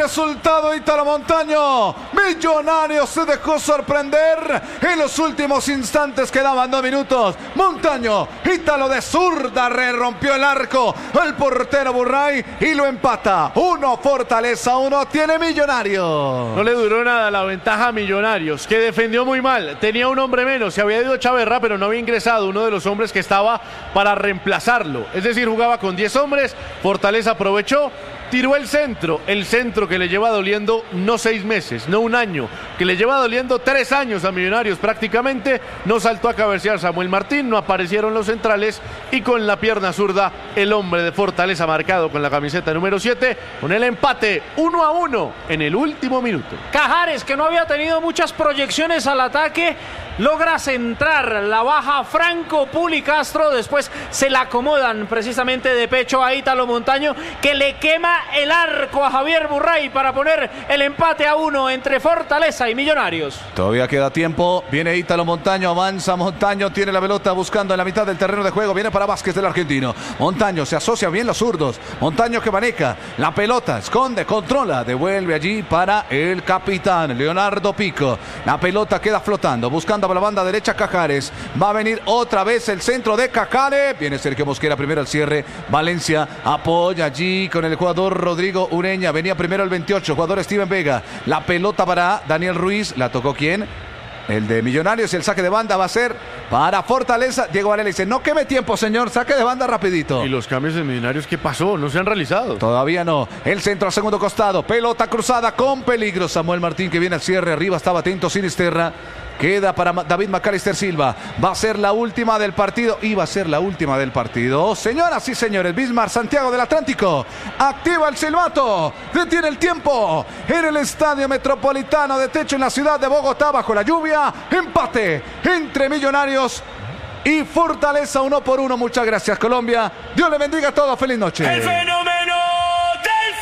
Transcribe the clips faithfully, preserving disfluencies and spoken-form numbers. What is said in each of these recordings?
resultado, Ítalo Montaño. Millonarios se dejó sorprender en los últimos instantes, quedaban dos minutos. Montaño, Ítalo de zurda, re rompió el arco el portero Burray y lo empata. Uno Fortaleza, uno tiene Millonarios. No le duró nada la ventaja a Millonarios, que defendió muy mal. Tenía un hombre menos, se había ido Chaverra, pero no había ingresado uno de los hombres que estaba para reemplazarlo. Es decir, jugaba con diez hombres. Fortaleza aprovechó, tiró el centro, el centro que le lleva doliendo no seis meses, no un año, que le lleva doliendo tres años a Millonarios prácticamente. No saltó a cabecear Samuel Martín, no aparecieron los centrales y con la pierna zurda el hombre de Fortaleza marcado con la camiseta número siete, con el empate uno a uno en el último minuto. Cajares, que no había tenido muchas proyecciones al ataque, logra centrar, la baja Franco Puli Castro, después se la acomodan precisamente de pecho a Ítalo Montaño, que le quema el arco a Javier Burray para poner el empate a uno entre Fortaleza y Millonarios. Todavía queda tiempo, viene Ítalo Montaño, avanza Montaño, tiene la pelota buscando en la mitad del terreno de juego, viene para Vázquez del argentino. Montaño, se asocia bien los zurdos, Montaño que maneja la pelota, esconde, controla, devuelve allí para el capitán Leonardo Pico. La pelota queda flotando, buscando por la banda derecha Cajares, va a venir otra vez el centro de Cajares, viene Sergio Mosquera primero al cierre, Valencia apoya allí con el jugador Rodrigo Ureña, venía primero el veintiocho, jugador Steven Vega, la pelota para Daniel Ruiz, la tocó ¿quién? El de Millonarios, y el saque de banda va a ser para Fortaleza. Diego Varela dice, no queme tiempo, señor, saque de banda rapidito. ¿Y los cambios de Millonarios qué pasó? ¿No se han realizado? Todavía no. El centro al segundo costado, pelota cruzada con peligro. Samuel Martín que viene al cierre, arriba estaba atento Sinisterra. Queda para David Macalister Silva. Va a ser la última del partido. Iba a ser la última del partido. Señoras y señores, Bismarck Santiago del Atlántico activa el silbato. Detiene el tiempo en el Estadio Metropolitano de Techo en la ciudad de Bogotá bajo la lluvia. Empate entre Millonarios y Fortaleza, uno por uno. Muchas gracias, Colombia. Dios le bendiga a todos. Feliz noche. El fenómeno del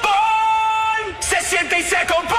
fútbol se siente y se comparte.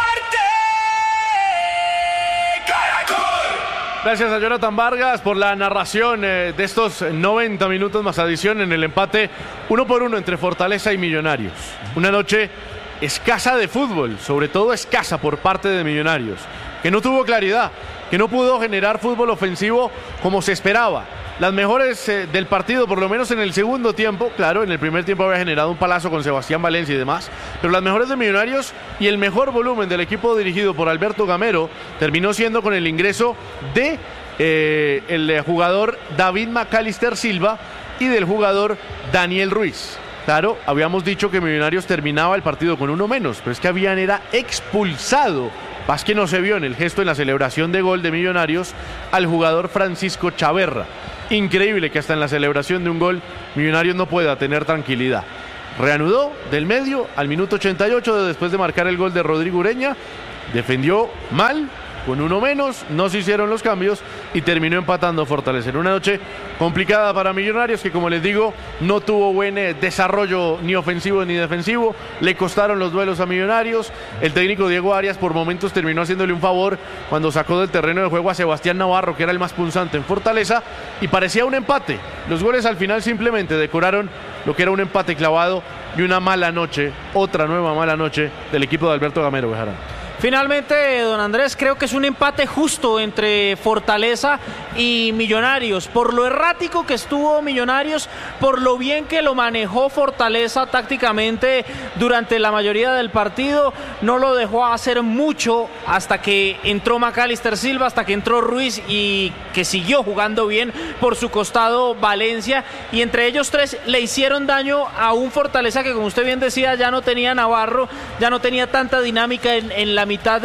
Gracias a Jonathan Vargas por la narración eh, de estos noventa minutos más adición en el empate uno por uno entre Fortaleza y Millonarios. Una noche escasa de fútbol, sobre todo escasa por parte de Millonarios, que no tuvo claridad, que no pudo generar fútbol ofensivo como se esperaba. Las mejores eh, del partido, por lo menos en el segundo tiempo, claro, en el primer tiempo había generado un palazo con Sebastián Valencia y demás, pero las mejores de Millonarios y el mejor volumen del equipo dirigido por Alberto Gamero terminó siendo con el ingreso de eh, el jugador David Macalister Silva y del jugador Daniel Ruiz. Claro, habíamos dicho que Millonarios terminaba el partido con uno menos, pero es que habían era expulsado. Vázquez no se vio en el gesto en la celebración de gol de Millonarios al jugador Francisco Chaverra. Increíble que hasta en la celebración de un gol Millonarios no pueda tener tranquilidad. Reanudó del medio al minuto ochenta y ocho después de marcar el gol de Rodrigo Ureña. Defendió mal, con uno menos, no se hicieron los cambios y terminó empatando Fortaleza. En una noche complicada para Millonarios que, como les digo, no tuvo buen eh, desarrollo ni ofensivo ni defensivo. Le costaron los duelos a Millonarios. El técnico Diego Arias por momentos terminó haciéndole un favor cuando sacó del terreno de juego a Sebastián Navarro, que era el más punzante en Fortaleza, y parecía un empate. Los goles al final simplemente decoraron lo que era un empate clavado y una mala noche, otra nueva mala noche del equipo de Alberto Gamero, Bejarán. Finalmente, don Andrés, creo que es un empate justo entre Fortaleza y Millonarios. Por lo errático que estuvo Millonarios, por lo bien que lo manejó Fortaleza tácticamente durante la mayoría del partido, no lo dejó hacer mucho hasta que entró Macalister Silva, hasta que entró Ruiz y que siguió jugando bien por su costado Valencia. Y entre ellos tres le hicieron daño a un Fortaleza que, como usted bien decía, ya no tenía Navarro, ya no tenía tanta dinámica en, en la mitad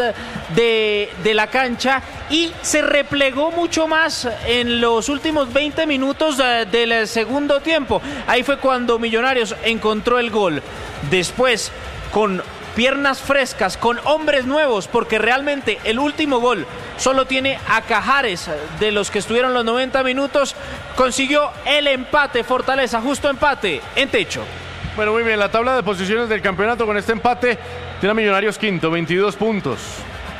de, de la cancha y se replegó mucho más en los últimos veinte minutos de, del segundo tiempo. Ahí fue cuando Millonarios encontró el gol. Después, con piernas frescas, con hombres nuevos, porque realmente el último gol solo tiene a Cajares de los que estuvieron los noventa minutos, consiguió el empate Fortaleza, justo empate en Techo. Bueno, muy bien, la tabla de posiciones del campeonato con este empate tiene a Millonarios quinto, veintidós puntos,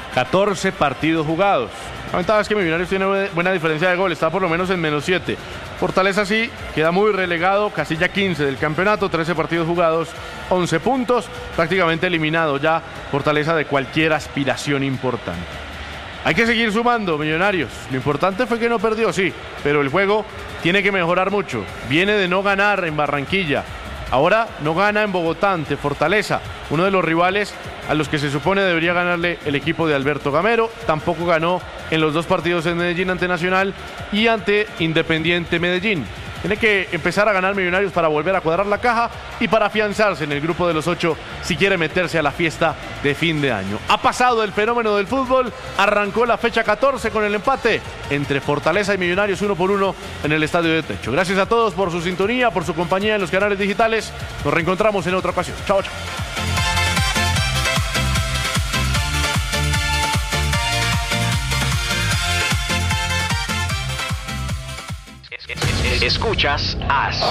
catorce partidos jugados. La ventaja es que Millonarios tiene buena diferencia de gol, está por lo menos en menos siete. Fortaleza sí, queda muy relegado, casilla quince del campeonato, trece partidos jugados, once puntos, prácticamente eliminado ya Fortaleza de cualquier aspiración importante. Hay que seguir sumando, Millonarios. Lo importante fue que no perdió, sí, pero el juego tiene que mejorar mucho. Viene de no ganar en Barranquilla. Ahora no gana en Bogotá ante Fortaleza, uno de los rivales a los que se supone debería ganarle el equipo de Alberto Gamero. Tampoco ganó en los dos partidos en Medellín ante Nacional y ante Independiente Medellín. Tiene que empezar a ganar Millonarios para volver a cuadrar la caja y para afianzarse en el grupo de los ocho si quiere meterse a la fiesta de fin de año. Ha pasado el fenómeno del fútbol, arrancó la fecha catorce con el empate entre Fortaleza y Millonarios uno por uno en el Estadio de Techo. Gracias a todos por su sintonía, por su compañía en los canales digitales. Nos reencontramos en otra ocasión. Chao, chao. Escuchas As.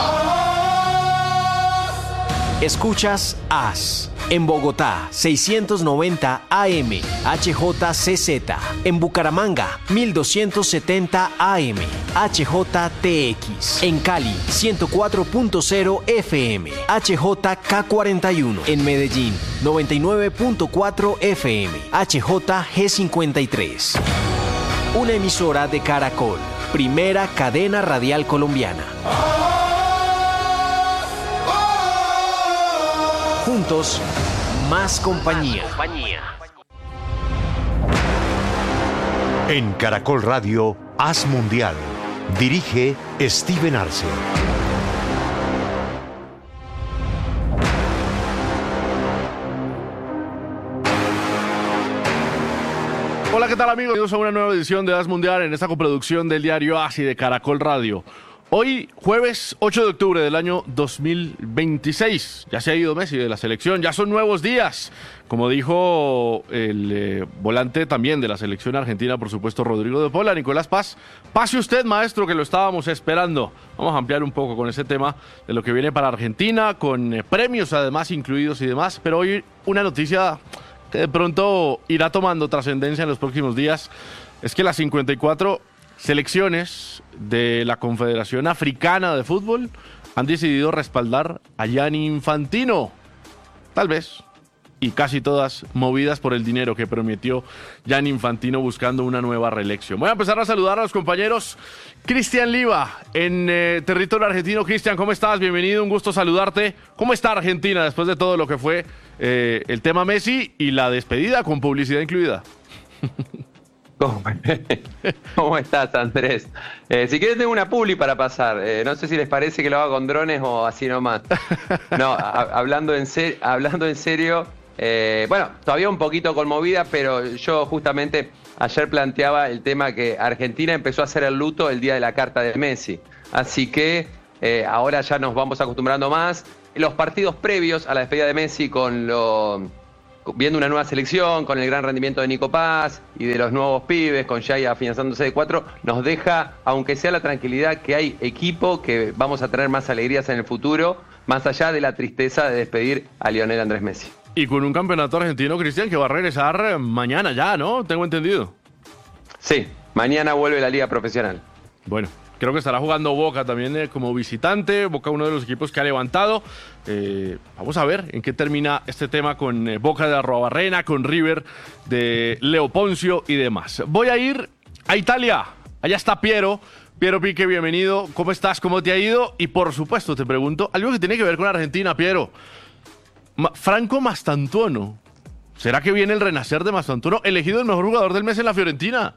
Escuchas As. En Bogotá, seiscientos noventa A M, H J C Z. En Bucaramanga, mil doscientos setenta A M, H J T X. En Cali, ciento cuatro punto cero F M, H J K cuarenta y uno. En Medellín, noventa y nueve punto cuatro F M, H J G cincuenta y tres. Una emisora de Caracol. Primera cadena radial colombiana. Juntos, más compañía. En Caracol Radio, As Mundial. Dirige Steven Arce. Hola, ¿qué tal, amigos? Bienvenidos a una nueva edición de As Mundial en esta coproducción del diario As y de Caracol Radio. Hoy, jueves ocho de octubre del año dos mil veintiséis. Ya se ha ido Messi de la selección, ya son nuevos días. Como dijo el eh, volante también de la selección argentina, por supuesto, Rodrigo de Paula, Nicolás Paz. Pase usted, maestro, que lo estábamos esperando. Vamos a ampliar un poco con ese tema de lo que viene para Argentina, con eh, premios además incluidos y demás. Pero hoy una noticia que de pronto irá tomando trascendencia en los próximos días, es que las cincuenta y cuatro selecciones de la Confederación Africana de Fútbol han decidido respaldar a Gianni Infantino. Tal vez, y casi todas movidas por el dinero que prometió Gianni Infantino buscando una nueva reelección. Voy a empezar a saludar a los compañeros. Cristian Liva, en eh, territorio argentino. Cristian, ¿cómo estás? Bienvenido, un gusto saludarte. ¿Cómo está Argentina después de todo lo que fue eh, el tema Messi y la despedida con publicidad incluida? ¿Cómo, ¿Cómo estás, Andrés? Eh, si quieres tengo una publi para pasar. Eh, no sé si les parece que lo haga con drones o así nomás. No, a, hablando, en ser, hablando en serio, eh, bueno, todavía un poquito conmovida, pero yo justamente ayer planteaba el tema que Argentina empezó a hacer el luto el día de la carta de Messi. Así que eh, ahora ya nos vamos acostumbrando más. Los partidos previos a la despedida de Messi con lo... viendo una nueva selección, con el gran rendimiento de Nico Paz y de los nuevos pibes, con Jay afianzándose de cuatro, nos deja, aunque sea la tranquilidad, que hay equipo, que vamos a tener más alegrías en el futuro, más allá de la tristeza de despedir a Lionel Andrés Messi. Y con un campeonato argentino, Cristian, que va a regresar mañana ya, ¿no? Tengo entendido. Sí, mañana vuelve la liga profesional. Bueno, creo que estará jugando Boca también eh, como visitante. Boca, uno de los equipos que ha levantado. Eh, vamos a ver en qué termina este tema con eh, Boca de Arrobarrena, con River de Leo Poncio y demás. Voy a ir a Italia. Allá está Piero. Piero Pique, bienvenido. ¿Cómo estás? ¿Cómo te ha ido? Y por supuesto, te pregunto algo que tiene que ver con Argentina, Piero. Ma- Franco Mastantuono. ¿Será que viene el renacer de Mastantuono, elegido el mejor jugador del mes en la Fiorentina?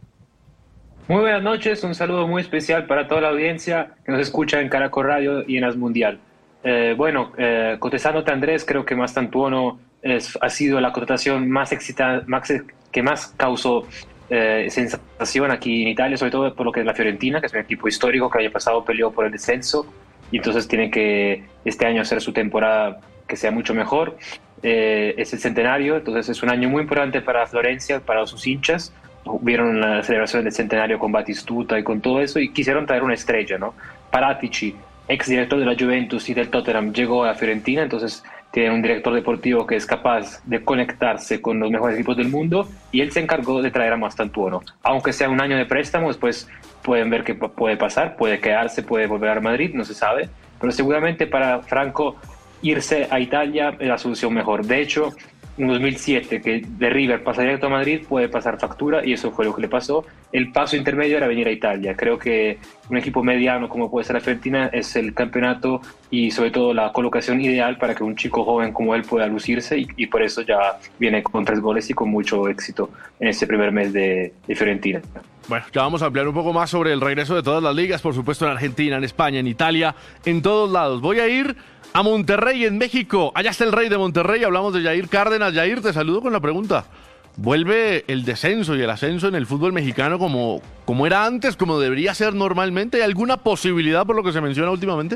Muy buenas noches, un saludo muy especial para toda la audiencia que nos escucha en Caracol Radio y en As Mundial. Eh, bueno, eh, contestándote, Andrés, creo que Mastantuono es, ha sido la contratación más excitante, más, que más causó eh, sensación aquí en Italia, sobre todo por lo que es la Fiorentina, que es un equipo histórico que el año pasado peleó por el descenso y entonces tiene que este año hacer su temporada que sea mucho mejor. Eh, es el centenario, entonces es un año muy importante para Florencia, para sus hinchas. Vieron la celebración del centenario con Batistuta y con todo eso y quisieron traer una estrella, ¿no? Paratici, ex director de la Juventus y del Tottenham, llegó a Fiorentina, entonces tiene un director deportivo que es capaz de conectarse con los mejores equipos del mundo y él se encargó de traer a Mastantuono. Aunque sea un año de préstamo, después pueden ver qué puede pasar, puede quedarse, puede volver a Madrid, no se sabe, pero seguramente para Franco irse a Italia es la solución mejor. De hecho, en dos mil siete, que de River pasa directo a Madrid, puede pasar factura y eso fue lo que le pasó. El paso intermedio era venir a Italia. Creo que un equipo mediano como puede ser la Fiorentina es el campeonato y sobre todo la colocación ideal para que un chico joven como él pueda lucirse y, y por eso ya viene con tres goles y con mucho éxito en este primer mes de, de Fiorentina. Bueno, ya vamos a ampliar un poco más sobre el regreso de todas las ligas, por supuesto en Argentina, en España, en Italia, en todos lados. Voy a ir a Monterrey, en México. Allá está el rey de Monterrey, hablamos de Jair Cárdenas. Jair, te saludo con la pregunta. ¿Vuelve el descenso y el ascenso en el fútbol mexicano como, como era antes, como debería ser normalmente? ¿Hay alguna posibilidad por lo que se menciona últimamente?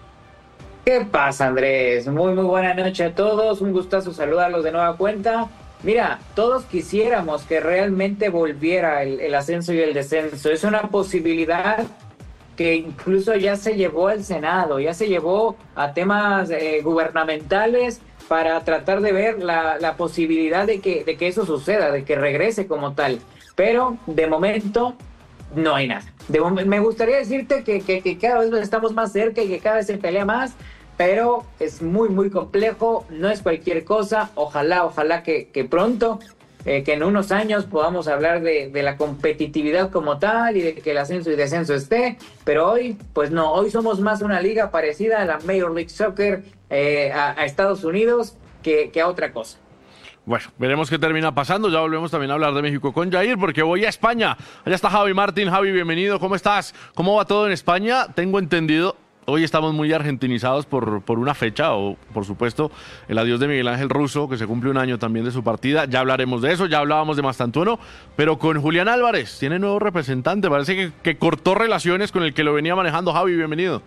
¿Qué pasa, Andrés? Muy, muy buena noche a todos. Un gustazo saludarlos de nueva cuenta. Mira, todos quisiéramos que realmente volviera el, el ascenso y el descenso. Es una posibilidad que incluso ya se llevó al Senado, ya se llevó a temas eh, gubernamentales para tratar de ver la, la posibilidad de que, de que eso suceda, de que regrese como tal. Pero de momento no hay nada. De mom- me gustaría decirte que, que, que cada vez estamos más cerca y que cada vez se pelea más, pero es muy, muy complejo, no es cualquier cosa. Ojalá, ojalá que, que pronto, eh, que en unos años podamos hablar de, de la competitividad como tal y de que el ascenso y descenso esté, pero hoy, pues no, hoy somos más una liga parecida a la Major League Soccer, eh, a, a Estados Unidos, que, que a otra cosa. Bueno, veremos qué termina pasando. Ya volvemos también a hablar de México con Jair, porque voy a España. Allá está Javi Martín. Javi, bienvenido. ¿Cómo estás? ¿Cómo va todo en España? Tengo entendido, hoy estamos muy argentinizados por, por una fecha, o por supuesto, el adiós de Miguel Ángel Russo, que se cumple un año también de su partida. Ya hablaremos de eso, ya hablábamos de Mastantuono, pero con Julián Álvarez, tiene nuevo representante. Parece que, que cortó relaciones con el que lo venía manejando. Javi, bienvenido.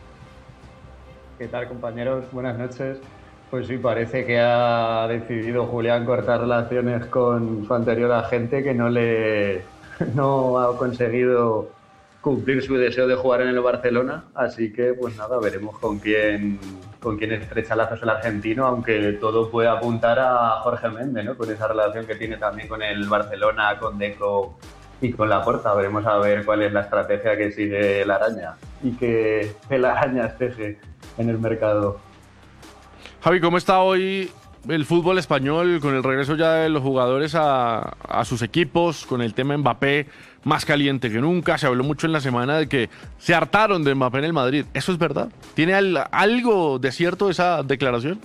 ¿Qué tal, compañeros? Buenas noches. Pues sí, parece que ha decidido Julián cortar relaciones con su anterior agente, que no le no ha conseguido cumplir su deseo de jugar en el Barcelona. Así que, pues nada, veremos con quién con quién estrecha lazos el argentino, aunque todo puede apuntar a Jorge Méndez, ¿no? Con esa relación que tiene también con el Barcelona, con Deco y con Laporta. Veremos a ver cuál es la estrategia que sigue la araña y que el araña teje en el mercado. Javi, ¿cómo está hoy el fútbol español con el regreso ya de los jugadores a, a sus equipos, con el tema Mbappé más caliente que nunca? Se habló mucho en la semana de que se hartaron de Mbappé en el Madrid. ¿Eso es verdad? ¿Tiene al, algo de cierto esa declaración?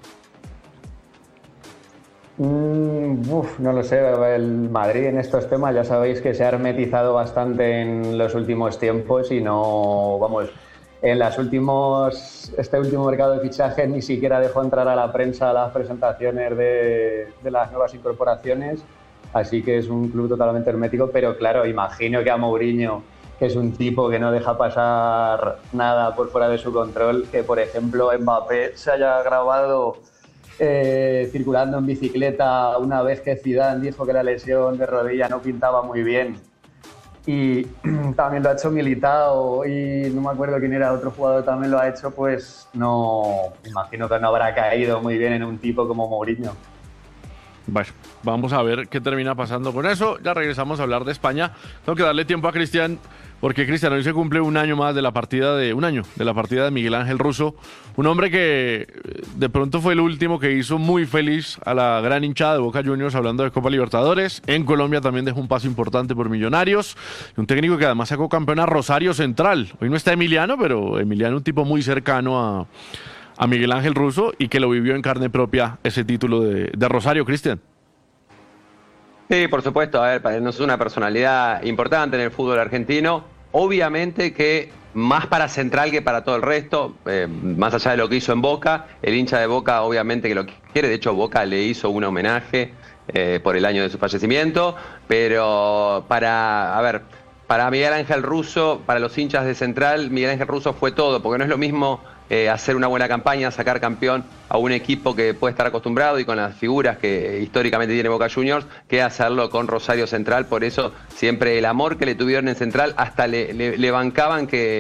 Mm, uf, no lo sé. El Madrid en estos temas ya sabéis que se ha hermetizado bastante en los últimos tiempos y no, vamos... En las últimos, este último mercado de fichajes ni siquiera dejó entrar a la prensa las presentaciones de, de las nuevas incorporaciones, así que es un club totalmente hermético, pero claro, imagino que a Mourinho, que es un tipo que no deja pasar nada por fuera de su control, que por ejemplo Mbappé se haya grabado eh, circulando en bicicleta una vez que Zidane dijo que la lesión de rodilla no pintaba muy bien. Y también lo ha hecho Militao y no me acuerdo quién era, otro jugador también lo ha hecho, pues no, imagino que no habrá caído muy bien en un tipo como Mourinho. Bueno, vamos a ver qué termina pasando con eso. Ya regresamos a hablar de España. Tengo que darle tiempo a Cristian, porque Cristian, hoy se cumple un año más de la partida de un año de la partida de Miguel Ángel Russo, un hombre que de pronto fue el último que hizo muy feliz a la gran hinchada de Boca Juniors, hablando de Copa Libertadores. En Colombia también dejó un paso importante por Millonarios, un técnico que además sacó campeón a Rosario Central. Hoy no está Emiliano, pero Emiliano, un tipo muy cercano a a Miguel Ángel Russo y que lo vivió en carne propia ese título de, de Rosario. Cristian. Sí, por supuesto. A ver, no es una personalidad importante en el fútbol argentino. Obviamente que más para Central que para todo el resto, eh, más allá de lo que hizo en Boca, el hincha de Boca obviamente que lo quiere. De hecho, Boca le hizo un homenaje eh, por el año de su fallecimiento, pero para, a ver, para Miguel Ángel Russo, para los hinchas de Central, Miguel Ángel Russo fue todo, porque no es lo mismo Eh, hacer una buena campaña, sacar campeón a un equipo que puede estar acostumbrado y con las figuras que históricamente tiene Boca Juniors, que hacerlo con Rosario Central. Por eso siempre el amor que le tuvieron en Central, hasta le, le, le bancaban que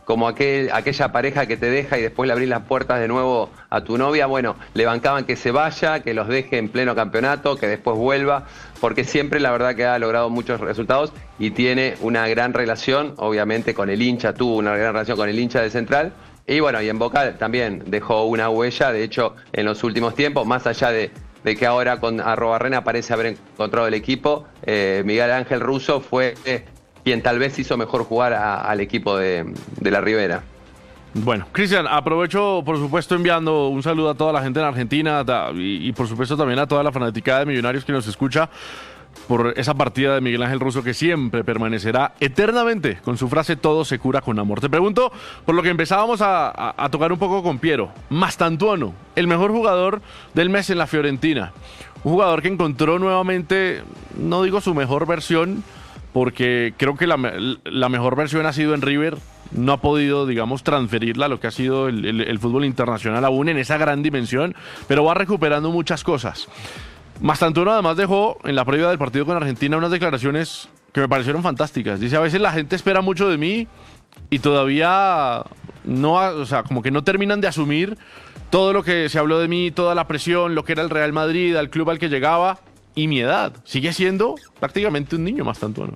como aquel, aquella pareja que te deja y después le abrís las puertas de nuevo a tu novia. Bueno, le bancaban que se vaya, que los deje en pleno campeonato, que después vuelva, porque siempre la verdad que ha logrado muchos resultados y tiene una gran relación, obviamente, con el hincha, tuvo una gran relación con el hincha de Central. Y bueno, y en Boca también dejó una huella, de hecho, en los últimos tiempos, más allá de, de que ahora con Arrobarrena parece haber encontrado el equipo, eh, Miguel Ángel Russo fue eh, quien tal vez hizo mejor jugar a, al equipo de, de la Ribera. Bueno, Cristian, aprovecho por supuesto enviando un saludo a toda la gente en Argentina y, y por supuesto también a toda la fanaticada de Millonarios que nos escucha por esa partida de Miguel Ángel Russo que siempre permanecerá eternamente con su frase todo se cura con amor. Te pregunto por lo que empezábamos a, a, a tocar un poco con Piero, Mastantuono, el mejor jugador del mes en la Fiorentina, un jugador que encontró nuevamente, no digo su mejor versión, porque creo que la, la mejor versión ha sido en River, no ha podido, digamos, transferirla a lo que ha sido el, el, el fútbol internacional aún en esa gran dimensión, pero va recuperando muchas cosas. Mastantuono además dejó en la previa del partido con Argentina unas declaraciones que me parecieron fantásticas. Dice, a veces la gente espera mucho de mí y todavía no, o sea, como que no terminan de asumir todo lo que se habló de mí, toda la presión, lo que era el Real Madrid, al club al que llegaba y mi edad. Sigue siendo prácticamente un niño Mastantuono.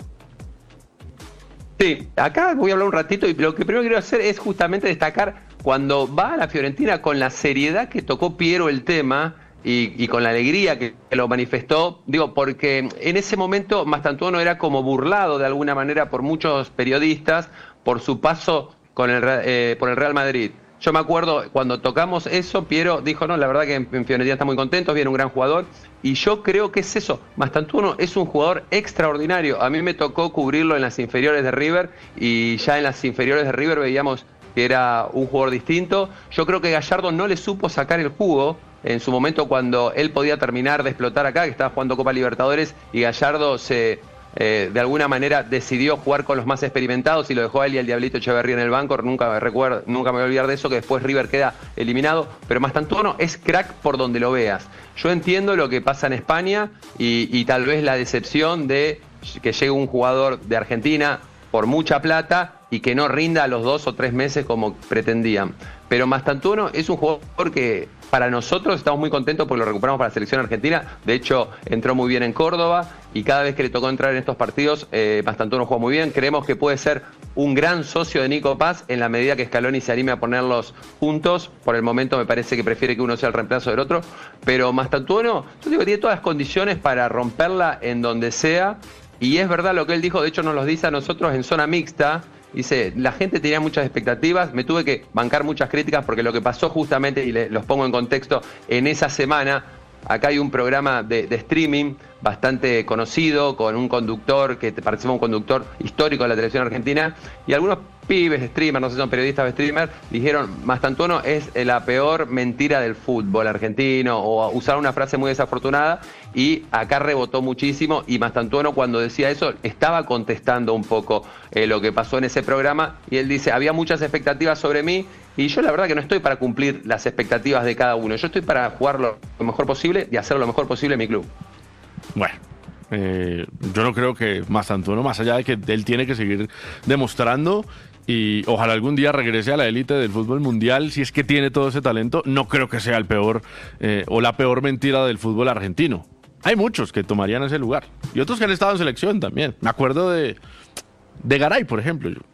Sí, acá voy a hablar un ratito y lo que primero quiero hacer es justamente destacar cuando va a la Fiorentina con la seriedad que tocó Piero el tema y, y con la alegría que, que lo manifestó, digo, porque en ese momento Mastantuono era como burlado de alguna manera por muchos periodistas por su paso con el, eh, por el Real Madrid. Yo me acuerdo cuando tocamos eso, Piero dijo, no, la verdad que en, en Fiorentina está muy contento, viene un gran jugador. Y yo creo que es eso. Mastantuono es un jugador extraordinario. A mí me tocó cubrirlo en las inferiores de River y ya en las inferiores de River veíamos que era un jugador distinto. Yo creo que Gallardo no le supo sacar el jugo en su momento cuando él podía terminar de explotar acá, que estaba jugando Copa Libertadores, y Gallardo se... Eh, de alguna manera decidió jugar con los más experimentados y lo dejó a él y al Diablito Echeverría en el banco. Nunca me recuerdo, nunca me voy a olvidar de eso, que después River queda eliminado. Pero Mastantuono es crack por donde lo veas. Yo entiendo lo que pasa en España y, y tal vez la decepción de que llegue un jugador de Argentina por mucha plata y que no rinda a los dos o tres meses como pretendían. Pero Mastantuono es un jugador que para nosotros estamos muy contentos porque lo recuperamos para la selección argentina. De hecho, entró muy bien en Córdoba y cada vez que le tocó entrar en estos partidos, eh, Mastantuono juega muy bien. Creemos que puede ser un gran socio de Nico Paz en la medida que Scaloni se anime a ponerlos juntos. Por el momento me parece que prefiere que uno sea el reemplazo del otro. Pero Mastantuono, yo digo que tiene todas las condiciones para romperla en donde sea. Y es verdad lo que él dijo, de hecho nos lo dice a nosotros en zona mixta. Dice, la gente tenía muchas expectativas, me tuve que bancar muchas críticas porque lo que pasó justamente, y le, los pongo en contexto, en esa semana, acá hay un programa de, de streaming bastante conocido, con un conductor que participa, un conductor histórico de la televisión argentina, y algunos pibes, streamers, no sé si son periodistas o streamers, dijeron, Mastantuono es la peor mentira del fútbol argentino, o usaron una frase muy desafortunada, y acá rebotó muchísimo, y Mastantuono cuando decía eso, estaba contestando un poco eh, lo que pasó en ese programa, y él dice, había muchas expectativas sobre mí, y yo la verdad que no estoy para cumplir las expectativas de cada uno, yo estoy para jugar lo mejor posible y hacer lo mejor posible en mi club. Bueno, eh, yo no creo que Mastantuono, más allá de que él tiene que seguir demostrando y ojalá algún día regrese a la élite del fútbol mundial, si es que tiene todo ese talento, no creo que sea el peor eh, o la peor mentira del fútbol argentino. Hay muchos que tomarían ese lugar y otros que han estado en selección también. Me acuerdo de, de Garay, por ejemplo. Yo,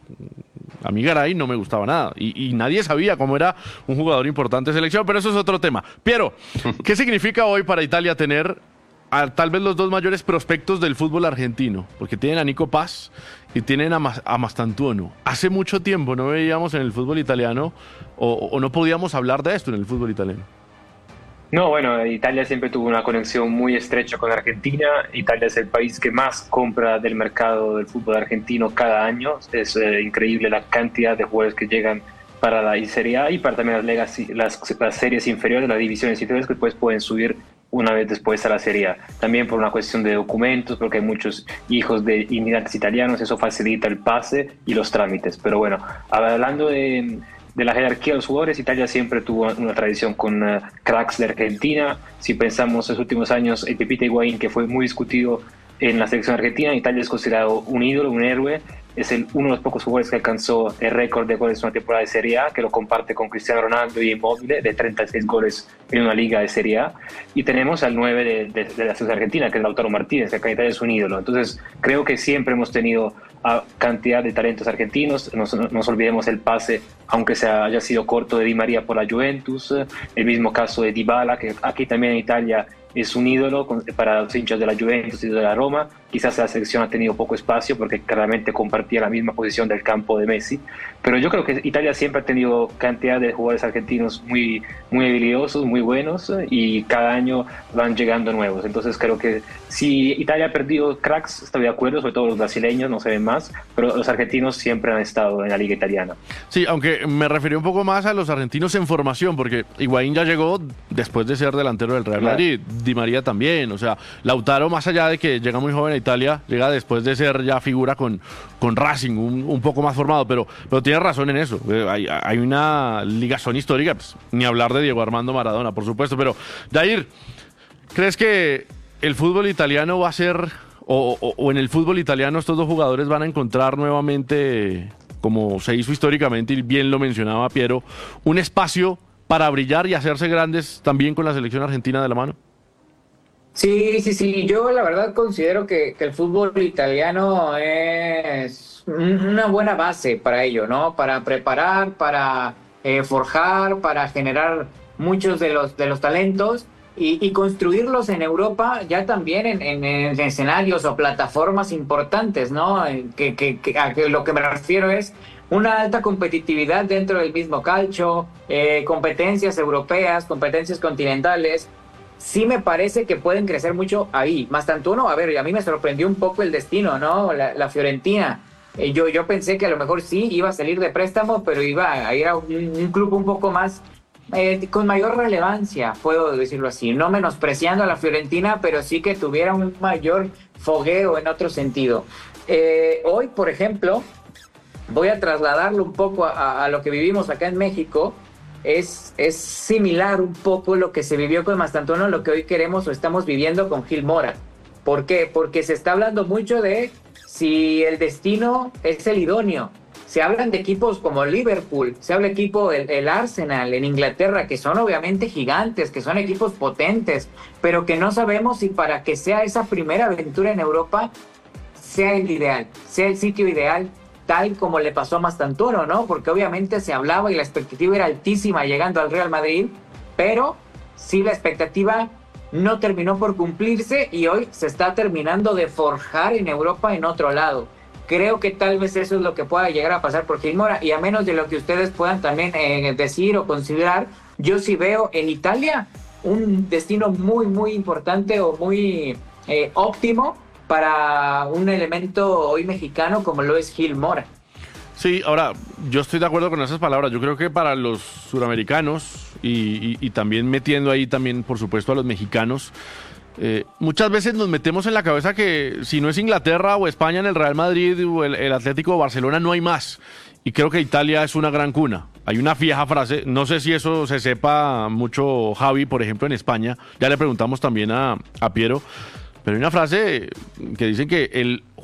a mí Garay no me gustaba nada y, y nadie sabía cómo era un jugador importante de selección, pero eso es otro tema. Piero, ¿qué significa hoy para Italia tener a tal vez los dos mayores prospectos del fútbol argentino? Porque tienen a Nico Paz y tienen a, Mas, a Mastantuono. Hace mucho tiempo no veíamos en el fútbol italiano o, o no podíamos hablar de esto en el fútbol italiano. No, bueno, Italia siempre tuvo una conexión muy estrecha con Argentina. Italia es el país que más compra del mercado del fútbol argentino cada año. Es eh, increíble la cantidad de jugadores que llegan para la Serie A y para también las, legacy, las, las series inferiores, las divisiones inferiores que después pueden subir una vez después a la Serie A. También por una cuestión de documentos, porque hay muchos hijos de inmigrantes italianos, eso facilita el pase y los trámites. Pero bueno, hablando de, de la jerarquía de los jugadores, Italia siempre tuvo una tradición con uh, cracks de Argentina. Si pensamos en los últimos años, el Pepita Higuaín, que fue muy discutido en la selección argentina, Italia es considerado un ídolo, un héroe, es el, uno de los pocos jugadores que alcanzó el récord de goles en una temporada de Serie A, que lo comparte con Cristiano Ronaldo y Immobile, de treinta y seis goles en una liga de Serie A. Y tenemos al nueve de, de, de la selección argentina, que es Lautaro Martínez, que acá en Italia es un ídolo. Entonces, creo que siempre hemos tenido a cantidad de talentos argentinos. No nos olvidemos el pase, aunque se haya sido corto, de Di María por la Juventus, el mismo caso de Dybala, que aquí también en Italia es un ídolo para los hinchas de la Juventus y de la Roma. Quizás la selección ha tenido poco espacio porque claramente compartía la misma posición del campo de Messi, pero yo creo que Italia siempre ha tenido cantidad de jugadores argentinos muy, muy habilidosos, muy buenos, y cada año van llegando nuevos. Entonces creo que si Italia ha perdido cracks, estoy de acuerdo, sobre todo los brasileños no se ven más, pero los argentinos siempre han estado en la liga italiana. Sí, aunque me referí un poco más a los argentinos en formación, porque Higuaín ya llegó después de ser delantero del Real Madrid, Di María también, o sea, Lautaro, más allá de que llega muy joven a Italia, llega después de ser ya figura con, con Racing, un, un poco más formado, pero, pero tiene razón en eso, hay, hay una ligazón histórica, pues, ni hablar de Diego Armando Maradona, por supuesto, pero Jair, ¿crees que el fútbol italiano va a ser, o, o, o en el fútbol italiano estos dos jugadores van a encontrar nuevamente, como se hizo históricamente, y bien lo mencionaba Piero, un espacio para brillar y hacerse grandes también con la selección argentina de la mano? Sí, sí, sí. Yo la verdad considero que, que el fútbol italiano es una buena base para ello, ¿no? Para preparar, para eh, forjar, para generar muchos de los, de los talentos y, y construirlos en Europa ya también en, en, en escenarios o plataformas importantes, ¿no? Que, que, que, a que lo que me refiero es una alta competitividad dentro del mismo calcio, eh, competencias europeas, competencias continentales. Sí me parece que pueden crecer mucho ahí. Más tanto uno, a ver, a mí me sorprendió un poco el destino, ¿no? La, la Fiorentina. Eh, yo, yo pensé que a lo mejor sí iba a salir de préstamo, pero iba a ir a un, un club un poco más, eh, con mayor relevancia, puedo decirlo así. No menospreciando a la Fiorentina, pero sí que tuviera un mayor fogueo en otro sentido. Eh, hoy, por ejemplo, voy a trasladarlo un poco a, a lo que vivimos acá en México. Es, es similar un poco lo que se vivió con Mastantuono, lo que hoy queremos o estamos viviendo con Gil Mora. ¿Por qué? Porque se está hablando mucho de si el destino es el idóneo. Se hablan de equipos como Liverpool, se habla de equipo el, el Arsenal en Inglaterra, que son obviamente gigantes, que son equipos potentes, pero que no sabemos si para que sea esa primera aventura en Europa sea el ideal, sea el sitio ideal, tal como le pasó a Mastantuono, ¿no? Porque obviamente se hablaba y la expectativa era altísima llegando al Real Madrid, pero sí la expectativa no terminó por cumplirse y hoy se está terminando de forjar en Europa en otro lado. Creo que tal vez eso es lo que pueda llegar a pasar por Gil Mora, y a menos de lo que ustedes puedan también eh, decir o considerar, yo sí veo en Italia un destino muy, muy importante o muy eh, óptimo para un elemento hoy mexicano como lo es Gil Mora. Sí, ahora, yo estoy de acuerdo con esas palabras. Yo creo que para los suramericanos y, y, y también metiendo ahí también, por supuesto, a los mexicanos, eh, muchas veces nos metemos en la cabeza que si no es Inglaterra o España en el Real Madrid o el, el Atlético de Barcelona no hay más. Y creo que Italia es una gran cuna. Hay una vieja frase, no sé si eso se sepa mucho Javi, por ejemplo, en España. Ya le preguntamos también a, a Piero. Pero hay una frase que dicen que el